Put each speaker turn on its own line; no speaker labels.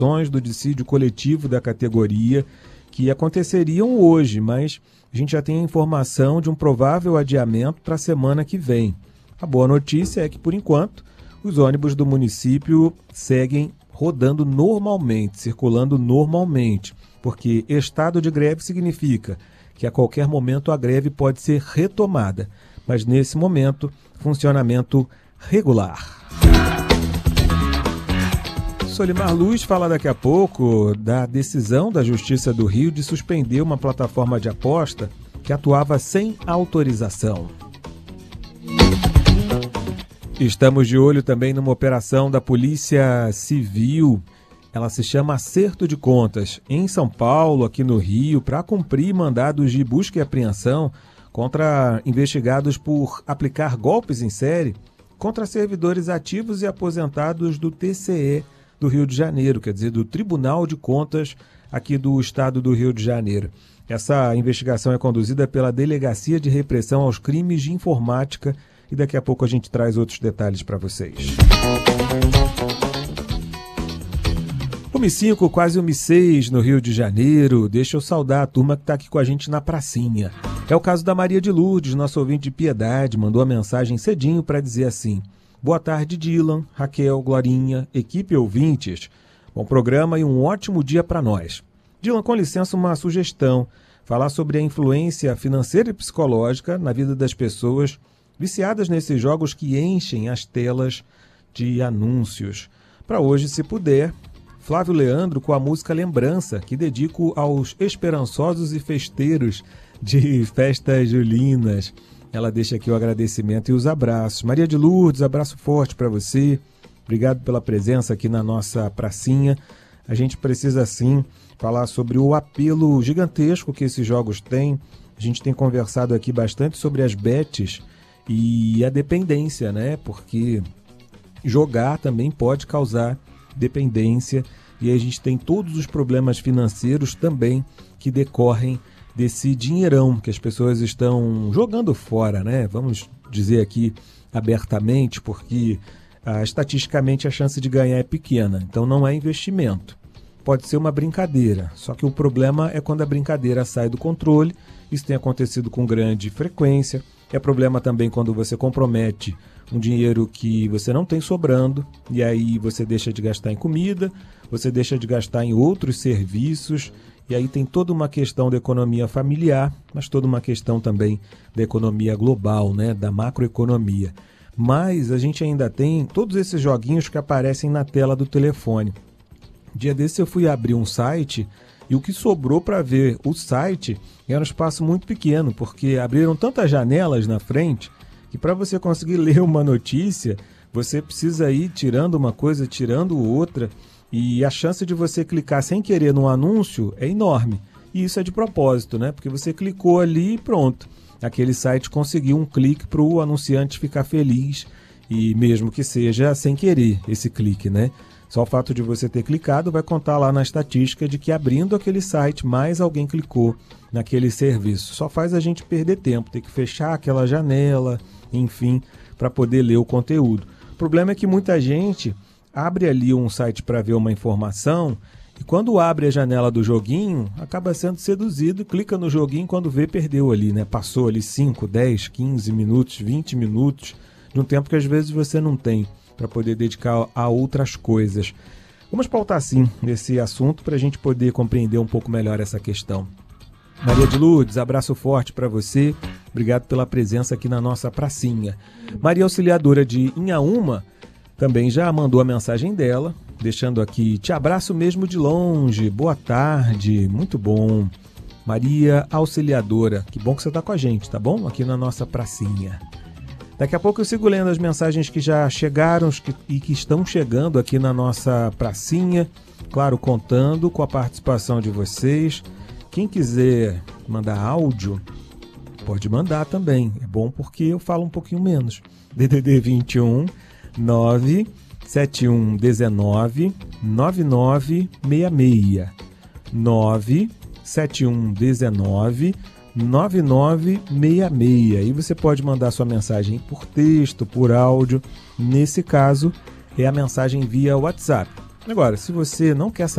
do dissídio coletivo da categoria que aconteceriam hoje, mas a gente já tem a informação de um provável adiamento para a semana que vem. A boa notícia é que, por enquanto, os ônibus do município seguem rodando normalmente, circulando normalmente, porque estado de greve significa que a qualquer momento a greve pode ser retomada, mas nesse momento, funcionamento regular. Solimar Luz fala daqui a pouco da decisão da Justiça do Rio de suspender uma plataforma de aposta que atuava sem autorização. Estamos de olho também numa operação da Polícia Civil. Ela se chama Acerto de Contas, em São Paulo, aqui no Rio, para cumprir mandados de busca e apreensão contra investigados por aplicar golpes em série contra servidores ativos e aposentados do TCE do Rio de Janeiro, quer dizer, do Tribunal de Contas aqui do estado do Rio de Janeiro. Essa investigação é conduzida pela Delegacia de Repressão aos Crimes de Informática e daqui a pouco a gente traz outros detalhes para vocês. 1h05, quase 1h06 no Rio de Janeiro. Deixa eu saudar a turma que está aqui com a gente na pracinha. É o caso da Maria de Lourdes, nossa ouvinte de Piedade, mandou a mensagem cedinho para dizer assim: boa tarde, Dylan, Raquel, Glorinha, equipe ouvintes. Bom programa e um ótimo dia para nós. Dylan, com licença, uma sugestão. Falar sobre a influência financeira e psicológica na vida das pessoas viciadas nesses jogos que enchem as telas de anúncios. Para hoje, se puder, Flávio Leandro com a música Lembrança, que dedico aos esperançosos e festeiros de festas julinas. Ela deixa aqui o agradecimento e os abraços. Maria de Lourdes, abraço forte para você. Obrigado pela presença aqui na nossa pracinha. A gente precisa, sim, falar sobre o apelo gigantesco que esses jogos têm. A gente tem conversado aqui bastante sobre as bets e a dependência, né? Porque jogar também pode causar dependência e a gente tem todos os problemas financeiros também que decorrem desse dinheirão que as pessoas estão jogando fora, né? Vamos dizer aqui abertamente, porque estatisticamente a chance de ganhar é pequena, então não é investimento. Pode ser uma brincadeira, só que o problema é quando a brincadeira sai do controle. Isso tem acontecido com grande frequência. É problema também quando você compromete um dinheiro que você não tem sobrando e aí você deixa de gastar em comida, você deixa de gastar em outros serviços e aí tem toda uma questão da economia familiar, mas toda uma questão também da economia global, né, da macroeconomia. Mas a gente ainda tem todos esses joguinhos que aparecem na tela do telefone. Dia desse eu fui abrir um site e o que sobrou para ver o site era um espaço muito pequeno, porque abriram tantas janelas na frente que para você conseguir ler uma notícia, você precisa ir tirando uma coisa, tirando outra, e a chance de você clicar sem querer num anúncio é enorme. E isso é de propósito, né? Porque você clicou ali e pronto. Aquele site conseguiu um clique para o anunciante ficar feliz, e mesmo que seja sem querer esse clique, né? Só o fato de você ter clicado vai contar lá na estatística de que abrindo aquele site, mais alguém clicou naquele serviço. Só faz a gente perder tempo, ter que fechar aquela janela, enfim, para poder ler o conteúdo. O problema é que muita gente abre ali um site para ver uma informação e quando abre a janela do joguinho, acaba sendo seduzido, clica no joguinho, quando vê, perdeu ali, né? Passou ali 5, 10, 15 minutos, 20 minutos, de um tempo que às vezes você não tem para poder dedicar a outras coisas. Vamos pautar sim esse assunto para a gente poder compreender um pouco melhor essa questão. Maria de Lourdes, abraço forte para você. Obrigado pela presença aqui na nossa pracinha. Maria Auxiliadora de Inhaúma também já mandou a mensagem dela, deixando aqui: te abraço mesmo de longe, boa tarde, muito bom. Maria Auxiliadora, que bom que você está com a gente, tá bom? Aqui na nossa pracinha. Daqui a pouco eu sigo lendo as mensagens que já chegaram e que estão chegando aqui na nossa pracinha. Claro, contando com a participação de vocês. Quem quiser mandar áudio, pode mandar também. É bom porque eu falo um pouquinho menos. DDD 21 97119 9966. 97119 9966. Aí você pode mandar sua mensagem por texto, por áudio. Nesse caso, é a mensagem via WhatsApp. Agora, se você não quer saber